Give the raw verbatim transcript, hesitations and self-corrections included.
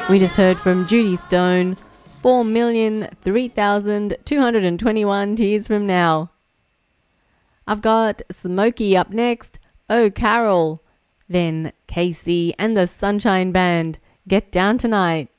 We just heard from Judy Stone, four million three thousand two hundred twenty-one tears from now. I've got Smokey up next, Oh Carol, then Casey and the Sunshine Band, Get Down Tonight.